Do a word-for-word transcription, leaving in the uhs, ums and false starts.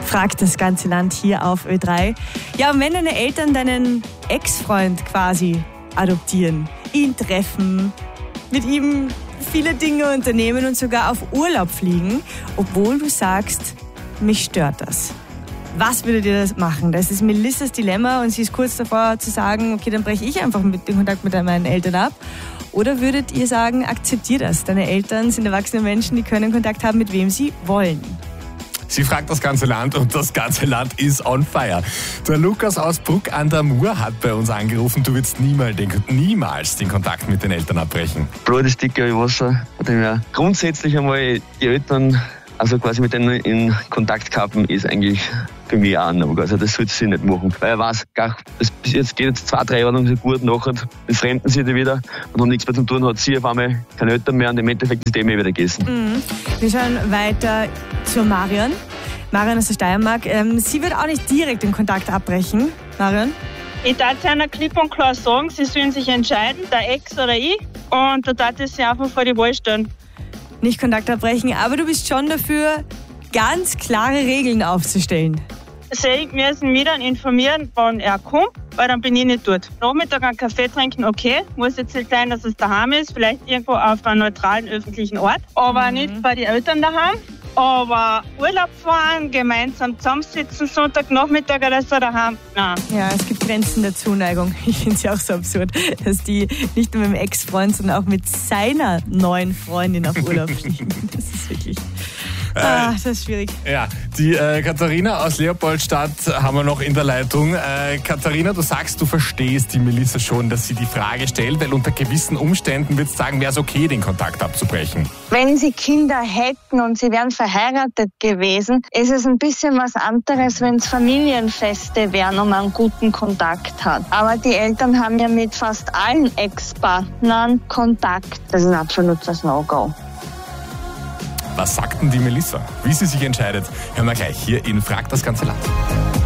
Fragt das ganze Land hier auf Ö drei. Ja, und wenn deine Eltern deinen Ex-Freund quasi adoptieren, ihn treffen, mit ihm viele Dinge unternehmen und sogar auf Urlaub fliegen, obwohl du sagst, mich stört das. Was würdet ihr das machen? Das ist Melissas Dilemma und sie ist kurz davor zu sagen, okay, dann breche ich einfach mit den Kontakt mit meinen Eltern ab. Oder würdet ihr sagen, akzeptier das. Deine Eltern sind erwachsene Menschen, die können Kontakt haben, mit wem sie wollen. Sie fragt das ganze Land und das ganze Land ist on fire. Der Lukas aus Bruck an der Mur hat bei uns angerufen, du würdest niemals den, niemals den Kontakt mit den Eltern abbrechen. Blut ist dicker wie Wasser. Von dem her grundsätzlich einmal die Eltern, also quasi mit denen in Kontakt gehabt, ist eigentlich für mich auch ein No-Go. Also das sollte sie nicht machen. Weil er weiß, das bis jetzt geht jetzt zwei, drei Jahre lang so gut, nachher befremden sie die wieder und haben nichts mehr zu tun, hat sie auf einmal keine Eltern mehr und im Endeffekt ist die eh wieder gegessen. Mhm. Wir schauen weiter zur Marion. Marion aus der Steiermark. Ähm, sie wird auch nicht direkt den Kontakt abbrechen. Marion? Ich darf einer klipp und klar sagen, sie sollen sich entscheiden, der Ex oder ich. Und da darf ich sie einfach vor die Wahl stellen. Nicht Kontakt abbrechen, aber du bist schon dafür, ganz klare Regeln aufzustellen. Sie müssen mich dann informieren, wann er kommt, weil dann bin ich nicht dort. Nachmittag einen Kaffee trinken, okay. Muss jetzt nicht sein, dass es daheim ist, vielleicht irgendwo auf einem neutralen öffentlichen Ort, aber mhm. nicht bei den Eltern daheim. Aber Urlaub fahren, gemeinsam zusammensitzen, Sonntagnachmittag oder so daheim, nein. Ja, es gibt Grenzen der Zuneigung. Ich finde es ja auch so absurd, dass die nicht nur mit dem Ex-Freund, sondern auch mit seiner neuen Freundin auf Urlaub fliegen. Das ist wirklich... Ah, das ist schwierig. Ja, die äh, Katharina aus Leopoldstadt haben wir noch in der Leitung. Äh, Katharina, du sagst, du verstehst die Melissa schon, dass sie die Frage stellt, weil unter gewissen Umständen würdest du sagen, wäre es okay, den Kontakt abzubrechen. Wenn sie Kinder hätten und sie wären verheiratet gewesen, ist es ein bisschen was anderes, wenn es Familienfeste wären und man einen guten Kontakt hat. Aber die Eltern haben ja mit fast allen Ex-Partnern Kontakt. Das ist ein absolutes No-Go. Was sagt denn die Melissa? Wie sie sich entscheidet, hören wir gleich hier in Frag das ganze Land.